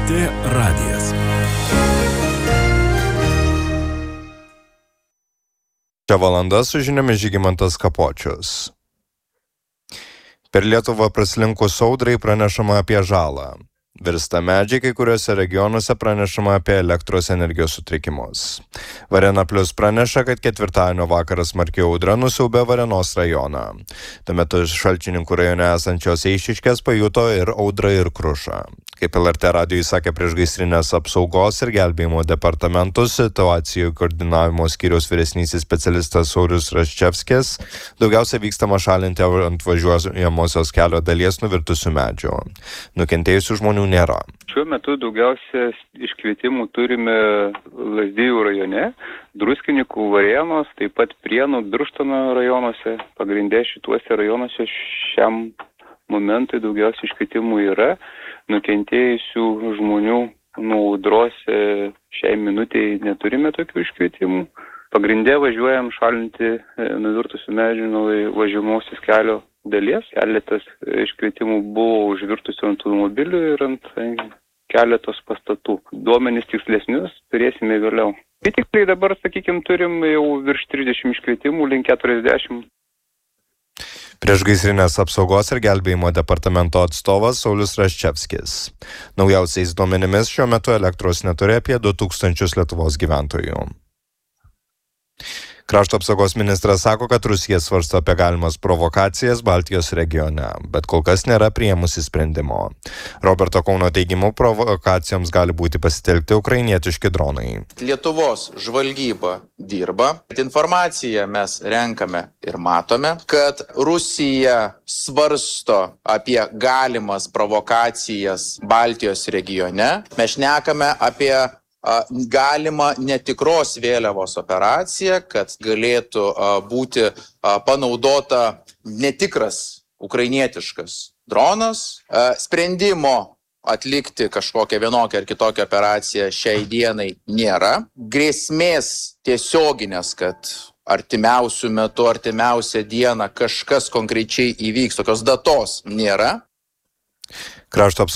LRT radijas. Čia valanda su žiniomis Žygimantas Kapočius. Per Lietuvą praslinkus audrai pranešama apie žalą. Virsta medžiai, kai kuriuose regionuose pranešama apie elektros energijos sutrikimus. Varėna Plius praneša, kad ketvirtadienio vakarą smarki audra nusiaubė Varėnos rajoną. Tuo metu Šalčininkų rajone esančios Eišiškės pajuto ir audrą, ir krušą. Kaip LRT radijui sakė priešgaisrinės apsaugos ir gelbėjimo departamentų situacijų koordinavimo skyriaus vyresnysis specialistas Saulius Raščevskis, daugiausia vykstama šalinti ant važiuojamosios kelio dalies nuvirtusių medžių. Nukentėjusių žmonių nėra. Šiuo metu daugiausia iškvietimų turime Lazdijų rajone, Druskininkų, Varėnos, taip pat Prienų, Birštono rajonuose. Pagrindė šituose rajonuose šiam momentui daugiausia iškvietimų yra. Nukentėjusių žmonių nuo audros šiai minutei neturime tokių iškvietimų. Pagrindė važiuojam šalinti nuvirtusių medžių nuo važiuojamosios kelio dalies. Keletas iškvietimų buvo užvirtusių ant automobilių ir ant keletos pastatų. Duomenis tikslesnius turėsime vėliau. Tikrai dabar, sakykime, turim jau virš 30 iškvietimų, link 40. Priešgaisrinės apsaugos ir gelbėjimo departamento atstovas Saulius Raščevskis. Naujausiais duomenimis šiuo metu elektros neturi apie 2000 Lietuvos gyventojų. Krašto apsaugos ministras sako, kad Rusija svarsto apie galimas provokacijas Baltijos regione, bet kol kas nėra priėmusi sprendimo. Roberto Kauno teigimu, provokacijoms gali būti pasitelkti ukrainietiški dronai. Lietuvos žvalgyba dirba. Informaciją mes renkame ir matome, kad Rusija svarsto apie galimas provokacijas Baltijos regione. Mes šnekame apie galima netikros vėliavos operacija, kad galėtų būti panaudota netikras ukrainietiškas dronas. Sprendimo atlikti kažkokią vienokią ar kitokią operaciją šiai dienai nėra. Grėsmės tiesioginės, kad artimiausių metų, artimiausią dieną kažkas konkrečiai įvyks, tokios datos nėra. Krašto apsaugos